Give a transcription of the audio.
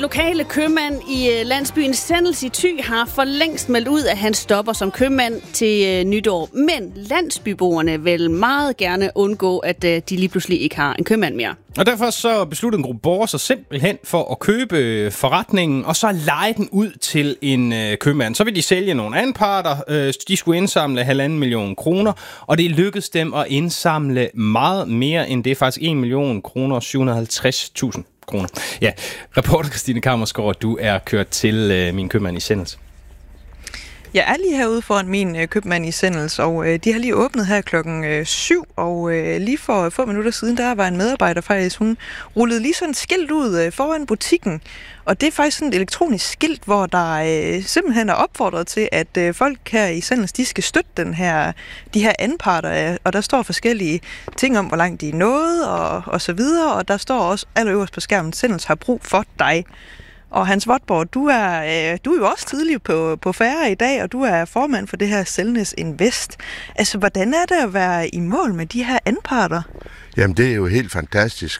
lokale købmand i landsbyen Sendels i Thy har for længst meldt ud, at han stopper som købmand til nytår. Men landsbyboerne vil meget gerne undgå, at de lige pludselig ikke har en købmand mere. Og derfor så besluttede en gruppe borgere sig simpelthen for at købe forretningen, og så leje den ud til en købmand. Så vil de sælge nogle anparter. De skulle indsamle 1,5 million kroner, og det lykkedes dem at indsamle meget mere end det. Faktisk 1 million kroner, 750.000 kroner. Ja, reporter Christine Kammersgaard, du er kørt til min købmand i Sendels. Jeg er lige herude foran min købmand i Sendels, og de har lige åbnet her klokken 7, og lige for få minutter siden, der var en medarbejder faktisk, hun rullede lige sådan et skilt ud foran butikken, og det er faktisk sådan et elektronisk skilt, hvor der simpelthen er opfordret til, at folk her i Sendels, de skal støtte de her anparter, og der står forskellige ting om, hvor langt de er nået, og så videre, og der står også allerøverst på skærmen, Sendels har brug for dig. Og Hans Votborg, du er jo også tidlig på færre i dag, og du er formand for det her Selnes Invest. Altså, hvordan er det at være i mål med de her anparter? Jamen, det er jo helt fantastisk,